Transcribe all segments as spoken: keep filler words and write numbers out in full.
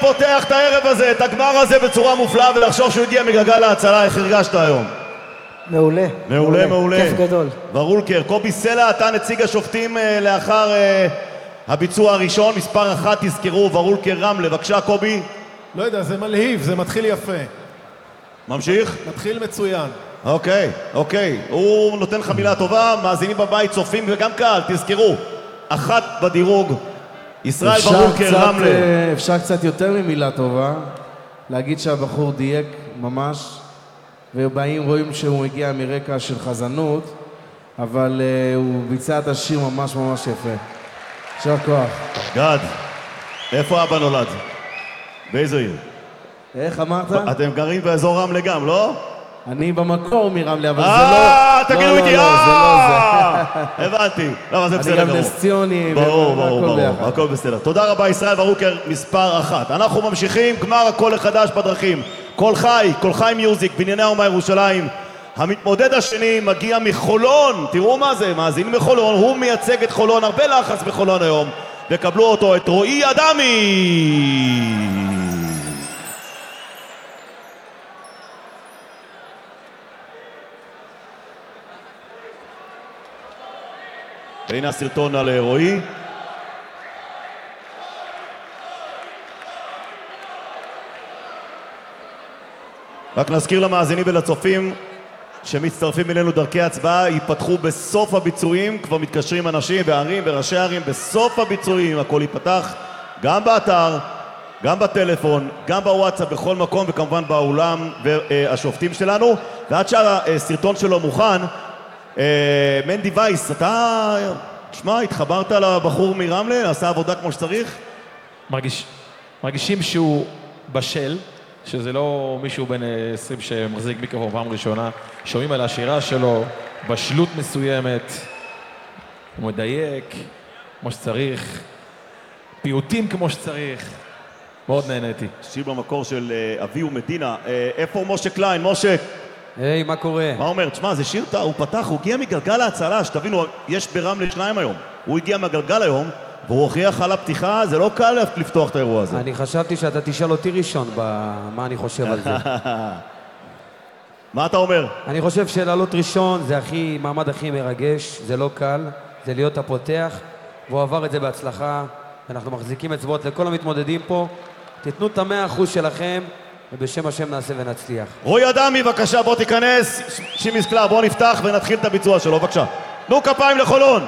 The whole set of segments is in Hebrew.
פותח את הערב הזה, את הגמר הזה בצורה מופלאה, ולחשוב שהוא הגיע מגלגל ההצלה. איך הרגשת היום? מעולה. מעולה, מעולה. כיף גדול. ורולקר, קובי סלע, אתה נציג השופטים לאחר הביצוע הראשון, מספר אחת, תזכרו, ורולקר רמלה. בבקשה, קובי. לא יודע, זה מלהיב, זה מתחיל יפה. ממשיך? מתחיל מצוין. אוקיי, אוקיי. הוא נותן לך מילה טובה, מאזינים בבית, צופים וגם קהל, תזכרו. אחת בדירוג, ישראל ורולקר רמלה. אפשר קצת יותר ממילה טובה, להגיד שהבחור דייק ממש, ובאים רואים שהוא מגיע מרקע של חזנות, אבל uh, הוא ביצע את השיר ממש ממש יפה. יישר כוח. גד, איפה אבא נולד? באיזו עיר? איך אמרת? אתם גרים באזור רמלה גם, לא? אני במקור מרמלה, אבל זה לא... אה, תגידו איתי, אה! זה לא זה. הבנתי. לא, זה בסדר גמור. אני גם נס ציוני. ברור, ברור, ברור. הכל בסדר. תודה רבה, ישראל ורולקר, מספר אחת. אנחנו ממשיכים, גמר הקול החדש בדרכים. קול חי, קול חי מיוזיק, בנייני האומה ירושלים. המתמודד השני מגיע מחולון. תראו מה זה, מאזין מחולון. הוא מייצג את חולון, הרבה לחץ בחולון היום. וקבלו אותו, את רועי אדמי. והנה הסרטון על רועי. רק נזכיר למאזינים ולצופים שמצטרפים אלינו, דרכי הצבעה ייפתחו בסוף הביצועים. כבר מתקשרים אנשים וערים וראשי ערים, בסוף הביצועים הכל ייפתח, גם באתר, גם בטלפון, גם בוואטסאפ, בכל מקום, וכמובן באולם והשופטים שלנו. ועד שהסרטון שלו מוכן, מנדי וייס, אתה, תשמע, התחברת לבחור מרמלה, עשה עבודה כמו שצריך? מרגיש, מרגישים שהוא בשל, שזה לא מישהו בן עשרים שמחזיק מיקרופון פעם ראשונה. שומעים על השירה שלו, בשלות מסוימת, הוא מדייק כמו שצריך, פיוטים כמו שצריך. מאוד נהניתי. שיר במקור של אבי ומדינה. איפה משה קליין? משה. היי, מה קורה? מה אומר? תשמע, זה שיר, הוא פתח, הוא הגיע מגלגל ההצלה, שתבינו, יש ברמלה שניים היום. הוא הגיע מהגלגל היום, והוא הוכיח על הפתיחה, זה לא קל לפתוח את האירוע הזה. אני חשבתי שאתה תשאל אותי ראשון במה אני חושב על זה. מה אתה אומר? אני חושב שלעלות ראשון זה הכי, מעמד הכי מרגש, זה לא קל, זה להיות הפותח, והוא עבר את זה בהצלחה, ואנחנו מחזיקים אצבעות לכל המתמודדים פה. תתנו את המאה אחוז שלכם, ובשם השם נעשה ונצליח. רועי אדמי, בבקשה, בוא תיכנס. שימיס קלר, בוא נפתח ונתחיל את הביצוע שלו, בבקשה. תנו כפיים לחולון.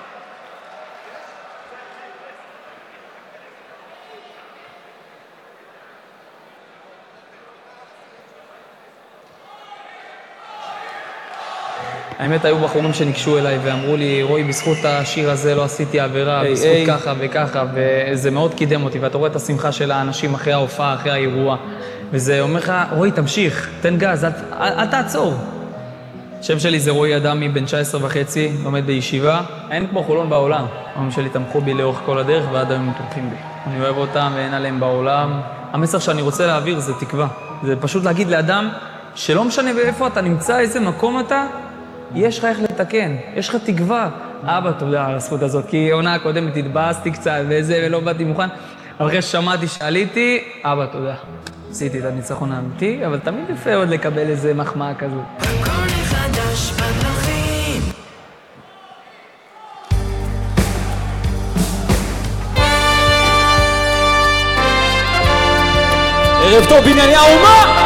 האמת, היו בחורים שניגשו אליי ואמרו לי, רועי, בזכות השיר הזה לא עשיתי עבירה, בזכות ככה וככה, וזה מאוד קידם אותי, ואתה רואה את השמחה של האנשים אחרי ההופעה, אחרי האירוע, וזה אומר לך, רועי, תמשיך, תן גז, אל תעצור. השם שלי זה רועי אדמי, בן תשע עשרה וחצי, לומד בישיבה. אין כמו חולון בעולם. ההורים שלי תמכו בי לאורך כל הדרך, ועד היום הם תומכים בי. אני אוהב אותם ואין עליהם בעולם. המסר שאני רוצה להעביר זה תקווה. זה פשוט להגיד לאדם שלא משנה באיפה אתה נמצא, איזה מקום אתה, יש לך איך לתקן, יש לך תקווה. אבא, תודה על הזכות הזאת, כי עונה הקודמת התבאסתי קצת וזה, ולא באתי מוכן. אבל אחרי ששמעתי שעליתי, אבא, תודה. עשיתי את הניצחון האמיתי, אבל תמיד יפה עוד לקבל איזה מחמאה כזו. ערב טוב בנייני האומה!